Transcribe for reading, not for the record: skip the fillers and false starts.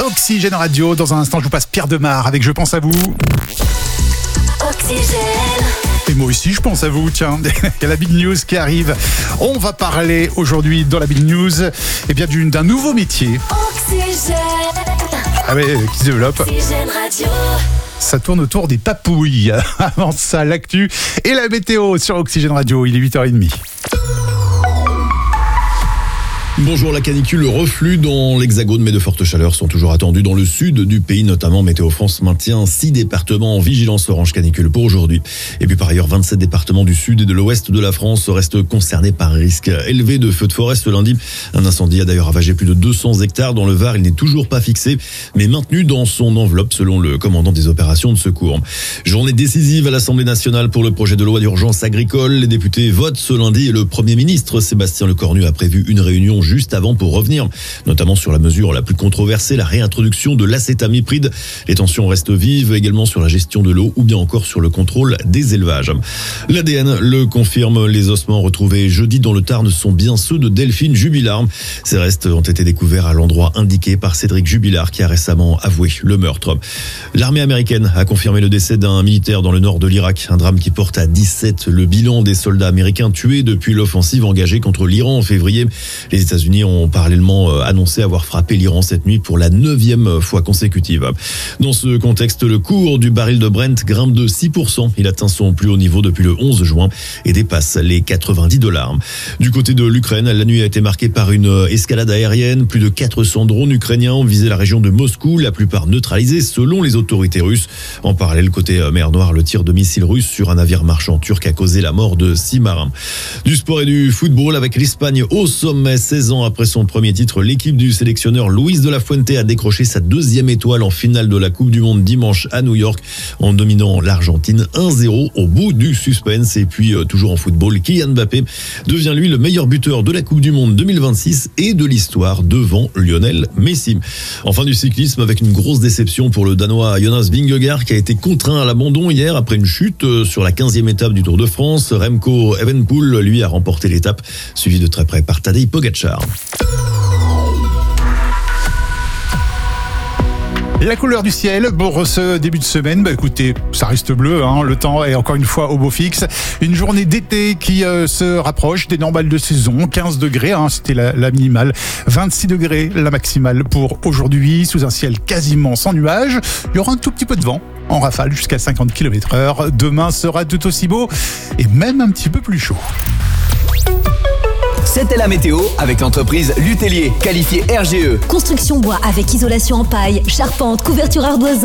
Oxygène Radio. Dans un instant, je vous passe Pierre Demar avec Je pense à vous. Oxygène. Et moi aussi, je pense à vous, tiens. Il y a la Big News qui arrive. On va parler aujourd'hui dans la Big News d'un nouveau métier. Oxygène. Ah ouais, qui se développe. Oxygène Radio. Ça tourne autour des papouilles. Avant ça, l'actu et la météo sur Oxygène Radio. Il est 8h30. Bonjour, la canicule reflue dans l'Hexagone, mais de fortes chaleurs sont toujours attendues dans le sud du pays, notamment Météo France maintient 6 départements en vigilance orange canicule pour aujourd'hui. Et puis par ailleurs, 27 départements du sud et de l'ouest de la France restent concernés par un risque élevé de feux de forêt ce lundi. Un incendie a d'ailleurs ravagé plus de 200 hectares dans le Var. Il n'est toujours pas fixé, mais maintenu dans son enveloppe selon le commandant des opérations de secours. Journée décisive à l'Assemblée nationale pour le projet de loi d'urgence agricole. Les députés votent ce lundi et le Premier ministre Sébastien Lecornu a prévu une réunion juste avant pour revenir, notamment sur la mesure la plus controversée, la réintroduction de l'acétamipride. Les tensions restent vives également sur la gestion de l'eau ou bien encore sur le contrôle des élevages. L'ADN le confirme, les ossements retrouvés jeudi dans le Tarn sont bien ceux de Delphine Jubilard. Ces restes ont été découverts à l'endroit indiqué par Cédric Jubilard qui a récemment avoué le meurtre. L'armée américaine a confirmé le décès d'un militaire dans le nord de l'Irak, un drame qui porte à 17 le bilan des soldats américains tués depuis l'offensive engagée contre l'Iran en février. Les États-Unis ont parallèlement annoncé avoir frappé l'Iran cette nuit pour la 9e fois consécutive. Dans ce contexte, le cours du baril de Brent grimpe de 6%. Il atteint son plus haut niveau depuis le 11 juin et dépasse les $90. Du côté de l'Ukraine, la nuit a été marquée par une escalade aérienne. Plus de 400 drones ukrainiens ont visé la région de Moscou, la plupart neutralisés selon les autorités russes. En parallèle, côté mer Noire, le tir de missiles russes sur un navire marchand turc a causé la mort de 6 marins. Du sport et du football avec l'Espagne au sommet 16 ans après son premier titre, l'équipe du sélectionneur Luis de la Fuente a décroché sa 2e étoile en finale de la Coupe du Monde dimanche à New York en dominant l'Argentine 1-0 au bout du suspense. Et puis toujours en football, Kylian Mbappé devient lui le meilleur buteur de la Coupe du Monde 2026 et de l'histoire devant Lionel Messi. Enfin du cyclisme avec une grosse déception pour le Danois Jonas Vingegaard qui a été contraint à l'abandon hier après une chute sur la 15e étape du Tour de France. Remco Evenepoel lui a remporté l'étape suivi de très près par Tadej Pogačar. La couleur du ciel pour ce début de semaine, écoutez, ça reste bleu, le temps est encore une fois au beau fixe. Une journée d'été qui se rapproche des normales de saison, 15 degrés, c'était la minimale, 26 degrés la maximale pour aujourd'hui, sous un ciel quasiment sans nuages. Il y aura un tout petit peu de vent en rafale jusqu'à 50 km/h. Demain sera tout aussi beau et même un petit peu plus chaud. C'était la météo avec l'entreprise Lutellier, qualifiée RGE. Construction bois avec isolation en paille, charpente, couverture ardoise.